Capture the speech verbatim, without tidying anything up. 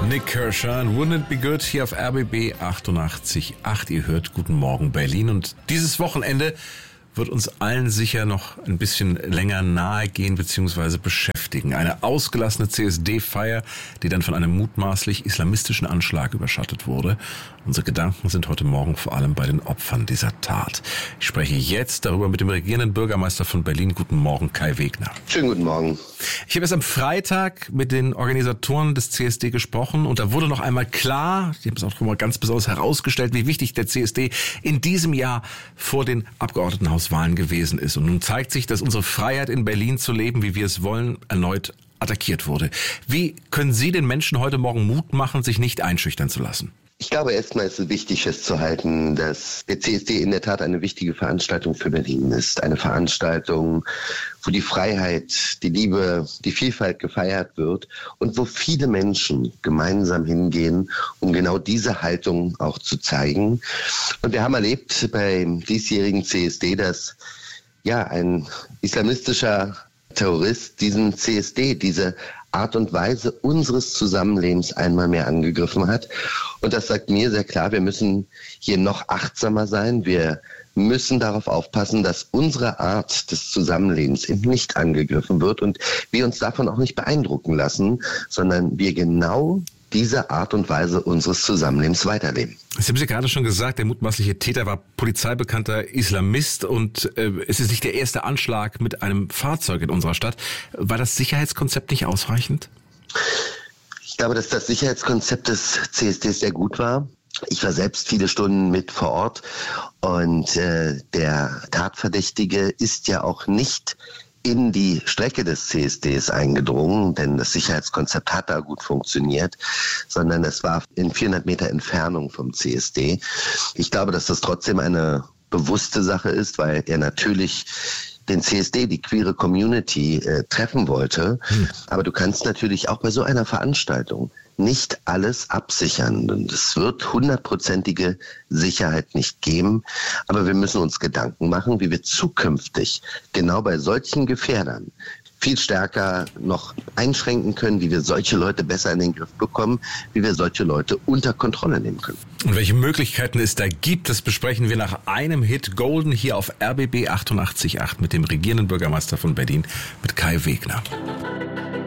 Nik Kershaw, Wouldn't It Be Good hier auf R B B achtundachtzig Komma acht. Ihr hört Guten Morgen Berlin, und dieses Wochenende wird uns allen sicher noch ein bisschen länger nahe gehen bzw. beschäftigen. Eine ausgelassene C S D-Feier, die dann von einem mutmaßlich islamistischen Anschlag überschattet wurde. Unsere Gedanken sind heute Morgen vor allem bei den Opfern dieser Tat. Ich spreche jetzt darüber mit dem regierenden Bürgermeister von Berlin. Guten Morgen, Kai Wegner. Schönen guten Morgen. Ich habe erst am Freitag mit den Organisatoren des C S D gesprochen, und da wurde noch einmal klar, die haben es auch mal ganz besonders herausgestellt, wie wichtig der C S D in diesem Jahr vor den Abgeordnetenhauswahlen gewesen ist. Und nun zeigt sich, dass unsere Freiheit in Berlin zu leben, wie wir es wollen, erneut attackiert wurde. Wie können Sie den Menschen heute Morgen Mut machen, sich nicht einschüchtern zu lassen? Ich glaube, erstmal ist es wichtig festzuhalten, dass der C S D in der Tat eine wichtige Veranstaltung für Berlin ist. Eine Veranstaltung, wo die Freiheit, die Liebe, die Vielfalt gefeiert wird und wo viele Menschen gemeinsam hingehen, um genau diese Haltung auch zu zeigen. Und wir haben erlebt beim diesjährigen C S D, dass ja ein islamistischer Terrorist diesen C S D, diese Art und Weise unseres Zusammenlebens einmal mehr angegriffen hat. Und das sagt mir sehr klar, wir müssen hier noch achtsamer sein. Wir müssen darauf aufpassen, dass unsere Art des Zusammenlebens eben nicht angegriffen wird und wir uns davon auch nicht beeindrucken lassen, sondern wir genau diese Art und Weise unseres Zusammenlebens weiterleben. Sie haben ja gerade schon gesagt, der mutmaßliche Täter war polizeibekannter Islamist, und äh, es ist nicht der erste Anschlag mit einem Fahrzeug in unserer Stadt. War das Sicherheitskonzept nicht ausreichend? Ich glaube, dass das Sicherheitskonzept des C S D sehr gut war. Ich war selbst viele Stunden mit vor Ort, und äh, der Tatverdächtige ist ja auch nicht in die Strecke des C S Ds eingedrungen, denn das Sicherheitskonzept hat da gut funktioniert, sondern es war in vierhundert Meter Entfernung vom C S D. Ich glaube, dass das trotzdem eine bewusste Sache ist, weil er natürlich den C S D, die queere Community, äh, treffen wollte. Hm. Aber du kannst natürlich auch bei so einer Veranstaltung nicht alles absichern. Und es wird hundertprozentige Sicherheit nicht geben. Aber wir müssen uns Gedanken machen, wie wir zukünftig genau bei solchen Gefährdern viel stärker noch einschränken können, wie wir solche Leute besser in den Griff bekommen, wie wir solche Leute unter Kontrolle nehmen können. Und welche Möglichkeiten es da gibt, das besprechen wir nach einem Hit Golden hier auf R B B achtundachtzig Komma acht mit dem regierenden Bürgermeister von Berlin, mit Kai Wegner.